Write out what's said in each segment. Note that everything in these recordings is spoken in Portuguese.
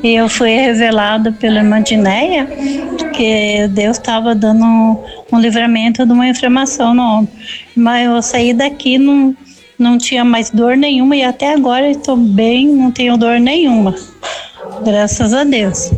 E eu fui revelado pela irmã Dineia que Deus estava dando um livramento de uma inflamação no ombro. Mas eu saí daqui, não tinha mais dor nenhuma e até agora estou bem, não tenho dor nenhuma. Graças a Deus.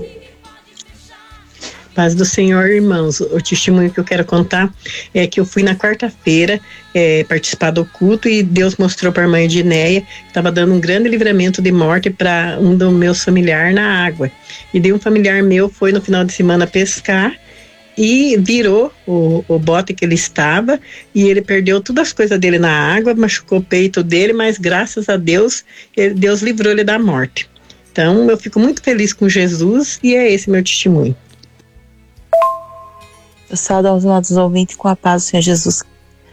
Paz do Senhor, irmãos. O testemunho que eu quero contar é que eu fui na quarta-feira participar do culto e Deus mostrou para a irmã Edneia que estava dando um grande livramento de morte para um dos meus familiares na água. E daí um familiar meu foi no final de semana pescar e virou o bote que ele estava e ele perdeu todas as coisas dele na água, machucou o peito dele, mas graças a Deus, Deus livrou ele da morte. Então eu fico muito feliz com Jesus e é esse meu testemunho. Eu saúdo aos nossos ouvintes com a paz do Senhor Jesus.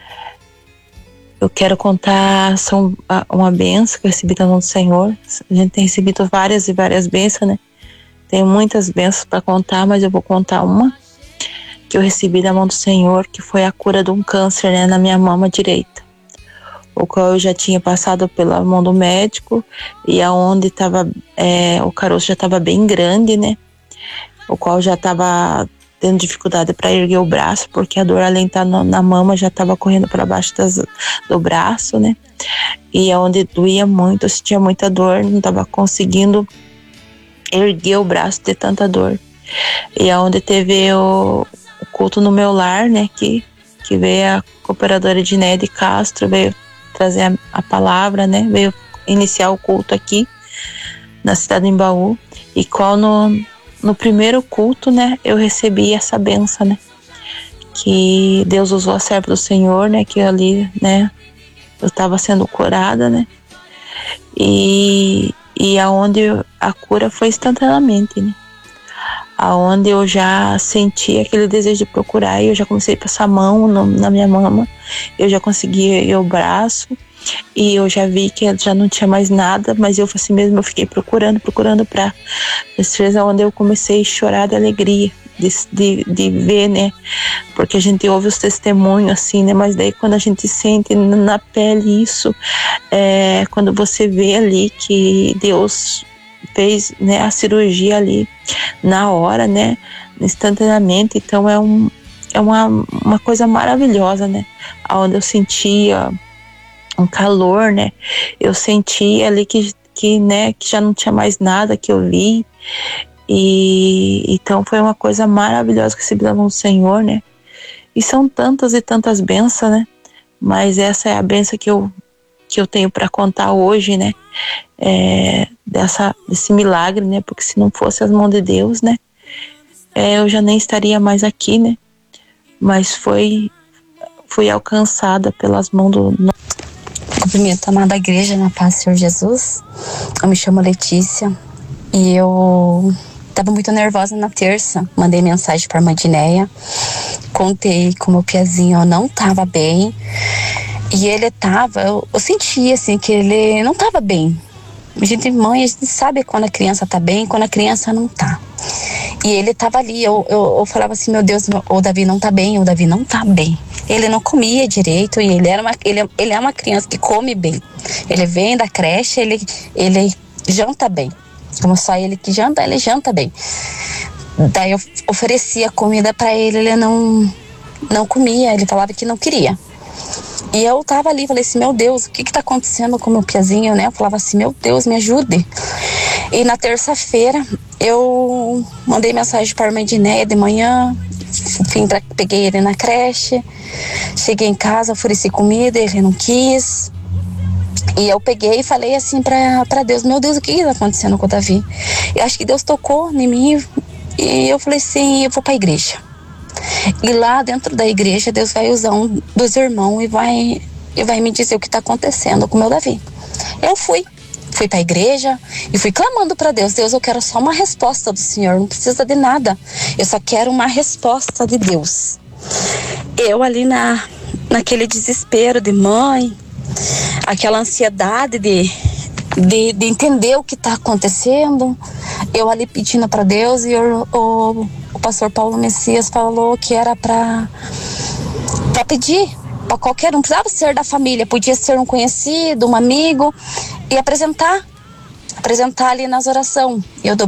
Eu quero contar uma bênção que eu recebi da mão do Senhor. A gente tem recebido várias e várias bênçãos, né? Tenho muitas bênçãos para contar, mas eu vou contar uma que eu recebi da mão do Senhor, que foi a cura de um câncer, né, na minha mama direita, o qual eu já tinha passado pela mão do médico e aonde estava o caroço já estava bem grande, né? O qual já estava tendo dificuldade para erguer o braço, porque a dor, além de estar na mama, já estava correndo para baixo do braço, né? E aonde doía muito, eu sentia muita dor, não estava conseguindo erguer o braço de tanta dor. E aonde teve o culto no meu lar, né? Que veio a cooperadora Edneia de Castro, veio trazer a palavra, né? Veio iniciar o culto aqui na cidade de Embaú, e qual no primeiro culto, né, eu recebi essa benção, né, que Deus usou a serva do Senhor, né, que ali, né, eu estava sendo curada, né, e aonde a cura foi instantaneamente, né, aonde eu já senti aquele desejo de procurar e eu já comecei a passar a mão na minha mama, eu já consegui erguer o braço e eu já vi que já não tinha mais nada, mas eu assim mesmo, eu fiquei procurando pra certeza, onde eu comecei a chorar de alegria de ver, né, porque a gente ouve os testemunhos assim, né, mas daí quando a gente sente na pele isso, quando você vê ali que Deus fez, né, a cirurgia ali na hora, né, instantaneamente, então é uma coisa maravilhosa, né, onde eu sentia um calor, né, eu senti ali que né, que já não tinha mais nada que eu vi, e então foi uma coisa maravilhosa que recebi da mão do Senhor, né, e são tantas e tantas bênçãos, né, mas essa é a bênção que eu tenho para contar hoje, né, desse milagre, né, porque se não fosse as mãos de Deus, né, eu já nem estaria mais aqui, né, mas fui alcançada pelas mãos do... Cumprimento a amada igreja na paz do Senhor Jesus. Eu me chamo Letícia e eu estava muito nervosa na terça. Mandei mensagem para a irmã Dineia, contei que o meu piazinho não estava bem e ele estava, eu sentia assim que ele não estava bem. A gente sabe quando a criança tá bem, quando a criança não tá. E ele tava ali, eu falava assim, meu Deus, o Davi não tá bem, o Davi não tá bem. Ele não comia direito e ele é uma criança que come bem. Ele vem da creche, ele janta bem. Como só ele que janta, ele janta bem. Daí eu oferecia comida pra ele, ele não comia, ele falava que não queria. E eu tava ali, falei assim, meu Deus, o que tá acontecendo com o meu piazinho, né? Eu falava assim, meu Deus, me ajude. E na terça-feira, eu mandei mensagem para a irmã Edneia de manhã, peguei ele na creche, cheguei em casa, ofereci comida, ele não quis. E eu peguei e falei assim pra Deus, meu Deus, o que tá acontecendo com o Davi? Eu acho que Deus tocou em mim e eu falei assim, eu vou pra igreja. E lá dentro da igreja, Deus vai usar um dos irmãos e vai me dizer o que está acontecendo com o meu Davi. Eu fui para a igreja e fui clamando para Deus, eu quero só uma resposta do Senhor, não precisa de nada, eu só quero uma resposta de Deus. Eu ali naquele desespero de mãe, aquela ansiedade de entender o que está acontecendo, eu ali pedindo para Deus, e o pastor Paulo Messias falou que era para pedir para qualquer um, não precisava ser da família, podia ser um conhecido, um amigo, e apresentar ali nas orações. Eu